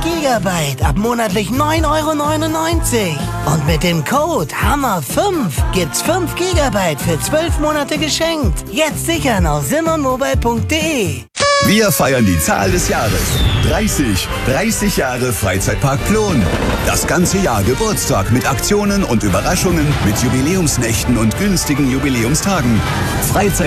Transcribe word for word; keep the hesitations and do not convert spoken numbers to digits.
Gigabyte ab monatlich neun Euro neunundneunzig. Und mit dem Code Hammer fünf gibt's fünf Gigabyte für zwölf Monate geschenkt. Jetzt sichern auf simonmobile punkt de. Wir feiern die Zahl des Jahres. dreißig. dreißig Jahre Freizeitpark Plon. Das ganze Jahr Geburtstag mit Aktionen und Überraschungen, mit Jubiläumsnächten und günstigen Jubiläumstagen. Freizeit